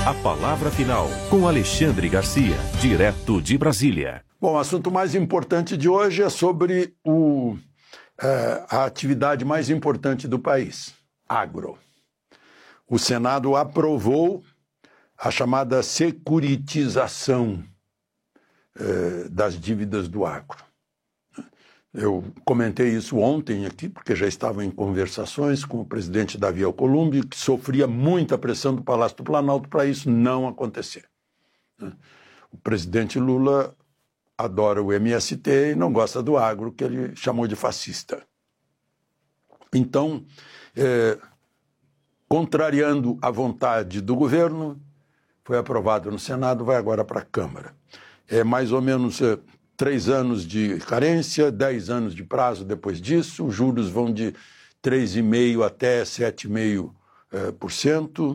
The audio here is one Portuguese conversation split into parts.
A palavra final com Alexandre Garcia, direto de Brasília. Bom, o assunto mais importante de hoje é sobre a atividade mais importante do país, agro. O Senado aprovou a chamada securitização das dívidas do agro. Eu comentei isso ontem aqui, porque já estava em conversações com o presidente Davi Alcolumbre, que sofria muita pressão do Palácio do Planalto para isso não acontecer. O presidente Lula adora o MST e não gosta do agro, que ele chamou de fascista. Então, contrariando a vontade do governo, foi aprovado no Senado, vai agora para a Câmara. É mais ou menos 3 anos de carência, 10 anos de prazo depois disso, os juros vão de 3,5% até 7,5%,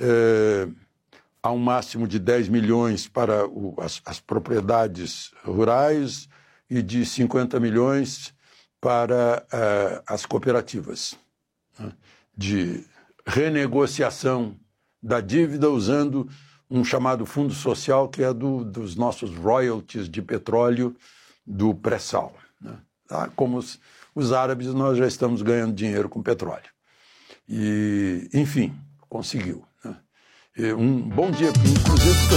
há um máximo de 10 milhões para as propriedades rurais e de 50 milhões para as cooperativas, né, de renegociação da dívida usando um chamado fundo social, que é dos nossos royalties de petróleo do pré-sal, né? Tá? Como os árabes, nós já estamos ganhando dinheiro com petróleo. E, enfim, conseguiu, né? Um bom dia, inclusive, porque